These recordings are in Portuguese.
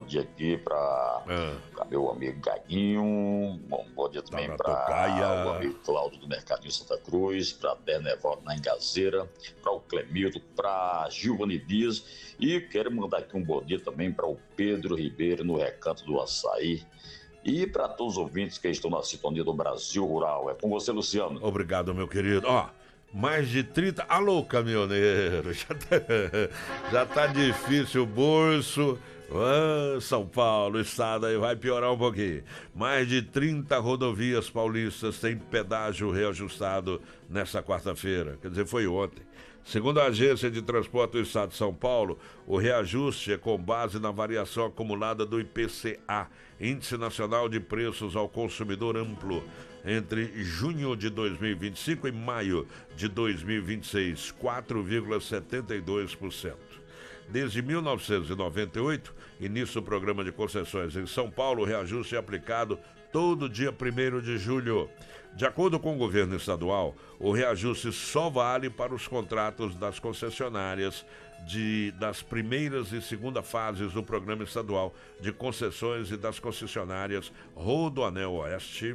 dia aqui para meu amigo Gaguinho, um bom dia também para o amigo Cláudio do Mercadinho Santa Cruz, para Dernevaldo na Engazeira, para o Clemildo, para Gilvani Dias, e quero mandar aqui um bom dia também para o Pedro Ribeiro no Recanto do Açaí. E para todos os ouvintes que estão na sintonia do Brasil Rural. É com você, Luciano. Obrigado, meu querido. Mais de 30... Alô, caminhoneiro. Já tá difícil o bolso. São Paulo, o estado aí vai piorar um pouquinho. Mais de 30 rodovias paulistas têm pedágio reajustado nessa quarta-feira. Quer dizer, foi ontem. Segundo a Agência de Transporte do Estado de São Paulo, o reajuste é com base na variação acumulada do IPCA, Índice Nacional de Preços ao Consumidor Amplo, entre junho de 2025 e maio de 2026, 4,72%. Desde 1998, início do programa de concessões em São Paulo, o reajuste é aplicado todo dia 1º de julho. De acordo com o governo estadual, o reajuste só vale para os contratos das concessionárias das primeiras e segunda fases do programa estadual de concessões e das concessionárias Rodoanel Oeste,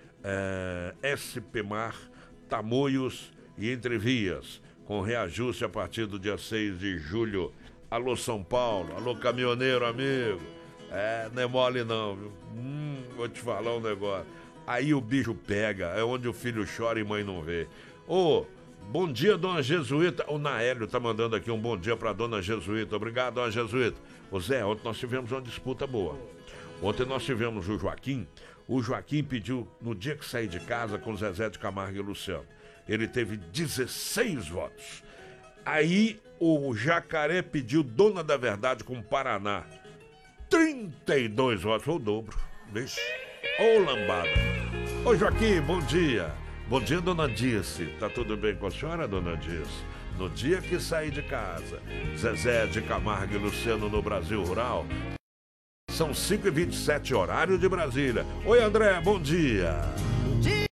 SPMar, Tamoios e Entrevias, com reajuste a partir do dia 6 de julho. Alô, São Paulo, alô, caminhoneiro amigo, não é mole não, viu? Vou te falar um negócio. Aí o bicho pega, é onde o filho chora e mãe não vê. Bom dia, dona Jesuíta. O Naélio tá mandando aqui um bom dia pra dona Jesuíta. Obrigado, dona Jesuíta. Zé, ontem nós tivemos uma disputa boa. Ontem nós tivemos o Joaquim. O Joaquim pediu, no dia que saí de casa, com Zezé de Camargo e Luciano. Ele teve 16 votos. Aí o Jacaré pediu Dona da Verdade com Paraná. 32 votos, foi o dobro. Vixe. Ô lambada. Ô Joaquim, bom dia. Bom dia, dona Dirce. Tá tudo bem com a senhora, dona Dirce? No dia que saí de casa, Zezé de Camargo e Luciano no Brasil Rural. São 5h27, horário de Brasília. Oi, André, bom dia.